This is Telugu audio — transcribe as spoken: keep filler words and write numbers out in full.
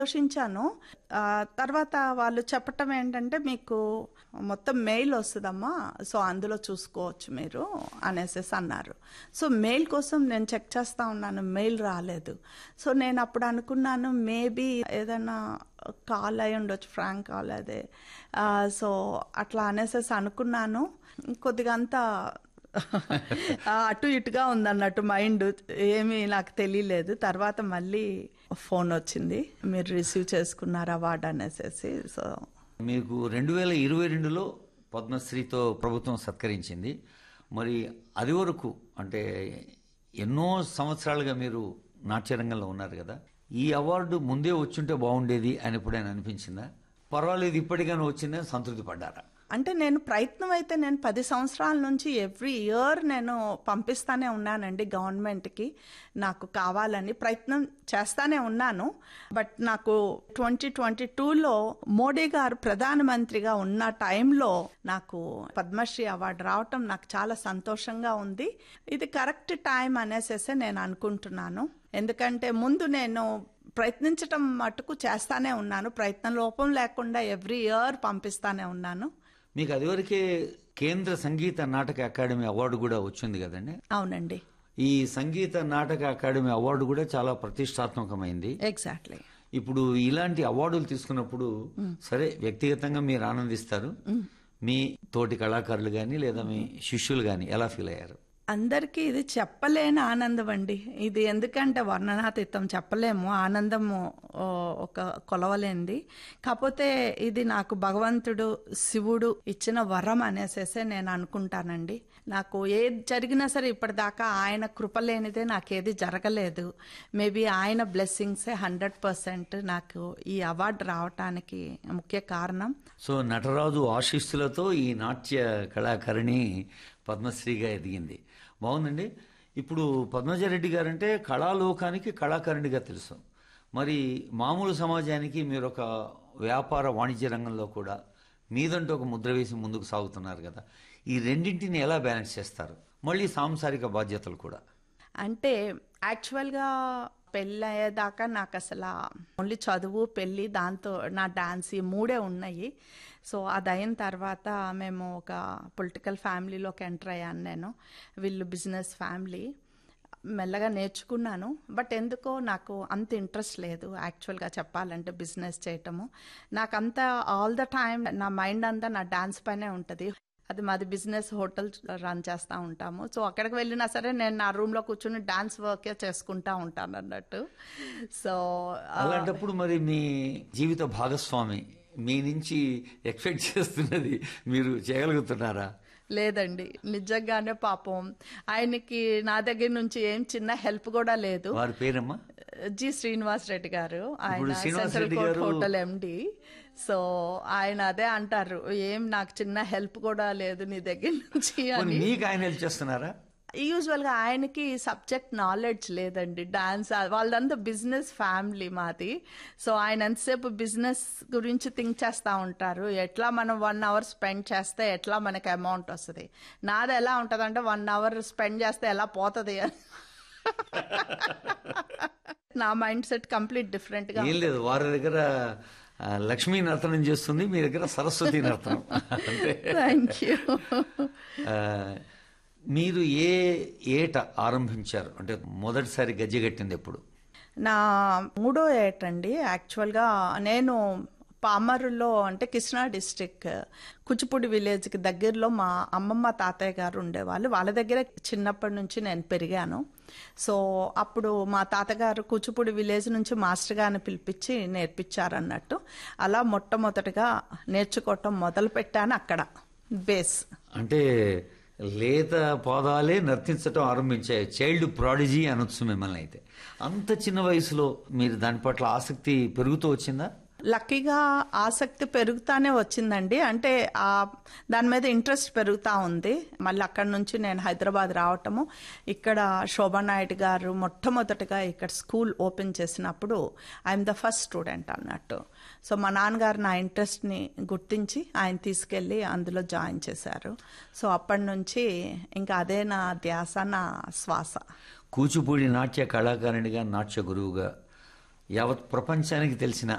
సంతోషించాను. ఆహ్, తర్వాత వాళ్ళు చెప్పటం ఏంటంటే, "మీకు మొత్తం మెయిల్ వస్తదమ్మా. సో, అందులో చూసుకోవచ్చు మీరు" అనేసేసి అన్నారు. సో, మెయిల్ కోసం నేను చెక్ చేస్తా ఉన్నాను. మెయిల్ రాలేదు. సో, నేనప్పుడు అనుకున్నాను మేబీ ఏదైనా కాల్ అయి ఉండొచ్చు. ఫ్రాంక్ కాల్ అదే. ఆహ్, సో, అట్లా అనేసేసి అనుకున్నాను. కొద్దిగా అంతా ఆ, అటు ఇటుగా ఉందన్నట్టు మైండ్. ఏమీ నాకు తెలియలేదు. తర్వాత మళ్ళీ ఫోన్ వచ్చింది, మీరు రిసీవ్ చేసుకున్నారు అవార్డు అనేసేసి. సో మీకు రెండు వేల ఇరవై రెండులో పద్మశ్రీతో ప్రభుత్వం సత్కరించింది. మరి అది వరకు అంటే ఎన్నో సంవత్సరాలుగా మీరు నాట్యరంగంలో ఉన్నారు కదా, ఈ అవార్డు ముందే వచ్చుంటే బాగుండేది అని ఎప్పుడైనా అనిపించిందా? పర్వాలేదు ఇప్పటికైనా వచ్చిందని సంతృప్తి పడ్డారా? అంటే నేను ప్రయత్నం అయితే నేను పది సంవత్సరాల నుంచి ఎవ్రీ ఇయర్ నేను పంపిస్తానే ఉన్నానండి గవర్నమెంట్కి. నాకు కావాలని ప్రయత్నం చేస్తానే ఉన్నాను. బట్ నాకు ట్వంటీ ట్వంటీ టూలో మోడీ గారు ప్రధానమంత్రిగా ఉన్న టైంలో నాకు పద్మశ్రీ అవార్డు రావటం నాకు చాలా సంతోషంగా ఉంది. ఇది కరెక్ట్ టైం అనేసేసి నేను అనుకుంటున్నాను. ఎందుకంటే ముందు నేను ప్రయత్నించటం మటుకు చేస్తానే ఉన్నాను. ప్రయత్నం లోపం లేకుండా ఎవ్రీ ఇయర్ పంపిస్తానే ఉన్నాను. మీకు అదివరకే కేంద్ర సంగీత నాటక అకాడమీ అవార్డు కూడా వచ్చింది కదండి? అవునండి. ఈ సంగీత నాటక అకాడమీ అవార్డు కూడా చాలా ప్రతిష్టాత్మకమైంది. ఎగ్జాక్ట్లీ. ఇప్పుడు ఇలాంటి అవార్డులు తీసుకున్నప్పుడు సరే వ్యక్తిగతంగా మీరు ఆనందిస్తారు, మీ తోటి కళాకారులు గాని లేదా మీ శిష్యులు గాని ఎలా ఫీల్ అయ్యారు? అందరికీ ఇది చెప్పలేని ఆనందం అండి. ఇది ఎందుకంటే వర్ణనాతీతం, చెప్పలేము. ఆనందము ఒక కొలవలేంది. కాకపోతే ఇది నాకు భగవంతుడు శివుడు ఇచ్చిన వరం అనేసేసే నేను అనుకుంటానండి. నాకు ఏది జరిగినా సరే ఇప్పటిదాకా ఆయన కృప లేనిదే నాకేది జరగలేదు. మేబీ ఆయన బ్లెస్సింగ్సే హండ్రెడ్ పర్సెంట్ నాకు ఈ అవార్డు రావటానికి ముఖ్య కారణం. సో నటరాజు ఆశీస్సులతో ఈ నాట్య కళాకారిణి పద్మశ్రీగా ఎదిగింది. బాగుందండి. ఇప్పుడు పద్మజారెడ్డి గారంటే కళాలోకానికి కళాకారునిగా తెలుసు. మరి మామూలు సమాజానికి మీరు ఒక వ్యాపార వాణిజ్య రంగంలో కూడా మీదంటూ ఒక ముద్ర వేసి ముందుకు సాగుతున్నారు కదా, ఈ రెండింటిని ఎలా బ్యాలెన్స్ చేస్తారు? మళ్ళీ సాంసారిక బాధ్యతలు కూడా. అంటే యాక్చువల్గా పెళ్ళి అయ్యేదాకా నాకు అసలు ఓన్లీ చదువు, పెళ్ళి, దాంతో నా డాన్స్ ఈ మూడే ఉన్నాయి. సో అది అయిన తర్వాత మేము ఒక పొలిటికల్ ఫ్యామిలీలోకి ఎంటర్ అయ్యాను నేను. వీళ్ళు బిజినెస్ ఫ్యామిలీ. మెల్లగా నేర్చుకున్నాను. బట్ ఎందుకో నాకు అంత ఇంట్రెస్ట్ లేదు యాక్చువల్గా చెప్పాలంటే బిజినెస్ చేయటము. నాకంతా ఆల్ ద టైమ్ నా మైండ్ అంతా నా డాన్స్ పైనే ఉంటుంది. అది మాది బిజినెస్, హోటల్ రన్ చేస్తూ ఉంటాము. సో అక్కడికి వెళ్ళినా సరే నేను నా రూమ్లో కూర్చుని డాన్స్ వర్కే చేసుకుంటా ఉంటాను అన్నట్టు. సో అలాంటప్పుడు మరి మీ జీవిత భాగస్వామి మీ నుంచి ఎక్స్పెక్ట్ చేస్తున్నది మీరు చేయగలుగుతున్నారా? లేదండి, నిజంగానే పాపం ఆయనకి నా దగ్గర నుంచి ఏం చిన్న హెల్ప్ కూడా లేదు. వారి పేరమ్మా? జి శ్రీనివాస్ రెడ్డి గారు. ఆయన శ్రీనివాస్ సెంట్రల్ రెడ్డి కోర్ట్ గారు హోటల్ ఎండి. సో ఆయన అదే అంటారు, ఏం నాకు చిన్న హెల్ప్ కూడా లేదు నీ దగ్గర నుంచి అని. మీకు ఆయన హెల్ప్ చేస్తున్నారా? యూజువల్గా ఆయనకి సబ్జెక్ట్ నాలెడ్జ్ లేదండి. డాన్స్ వాళ్ళంతా బిజినెస్ ఫ్యామిలీ మాది. సో ఆయన ఎంతసేపు బిజినెస్ గురించి థింక్ చేస్తూ ఉంటారు. ఎట్లా మనం వన్ అవర్ స్పెండ్ చేస్తే ఎట్లా మనకి అమౌంట్ వస్తుంది. నాది ఎలా ఉంటుంది అంటే వన్ అవర్ స్పెండ్ చేస్తే ఎలా పోతుంది అని. నా మైండ్ సెట్ కంప్లీట్ డిఫరెంట్ గా. ఏం లేదు, వారి దగ్గర లక్ష్మీ నర్తనం చేస్తుంది, మీ దగ్గర సరస్వతి నర్తనం. Thank you. మీరు ఏ ఏట ఆరంభించారు? అంటే మొదటిసారి గజ్జెగట్టింది ఎప్పుడు? నా మూడో ఏటండి. యాక్చువల్గా నేను పామరులో అంటే కృష్ణా డిస్ట్రిక్ట్ కుచిపూడి విలేజ్కి దగ్గరలో మా అమ్మమ్మ తాతయ్య గారు ఉండేవాళ్ళు. వాళ్ళ దగ్గర చిన్నప్పటి నుంచి నేను పెరిగాను. సో అప్పుడు మా తాతగారు కూచిపూడి విలేజ్ నుంచి మాస్టర్ గారిని పిలిపించి నేర్పించారు అన్నట్టు. అలా మొట్టమొదటిగా నేర్చుకోవటం మొదలు పెట్టాను అక్కడ బేస్. అంటే లేత పాదాలే నర్తించటం ఆరంభించాయి. చైల్డ్ ప్రాడిజీ అనొచ్చు మిమ్మల్ని. అయితే అంత చిన్న వయసులో మీరు దాని పట్ల ఆసక్తి పెరుగుతూ వచ్చిందా? లక్కీగా ఆసక్తి పెరుగుతానే వచ్చిందండి. అంటే ఆ దాని మీద ఇంట్రెస్ట్ పెరుగుతూ ఉంది. మళ్ళీ అక్కడి నుంచి నేను హైదరాబాద్ రావటము, ఇక్కడ శోభానాయుడు గారు మొట్టమొదటిగా ఇక్కడ స్కూల్ ఓపెన్ చేసినప్పుడు ఐఎమ్ ద ఫస్ట్ స్టూడెంట్ అన్నట్టు. సో మా నాన్నగారు నా ఇంట్రెస్ట్ని గుర్తించి ఆయన తీసుకెళ్ళి అందులో జాయిన్ చేశారు. సో అప్పటి నుంచి ఇంకా అదే నా ధ్యాస, నా శ్వాస. కూచిపూడి నాట్య కళాకారునిగా, నాట్య గురువుగా యావత్ ప్రపంచానికి తెలిసిన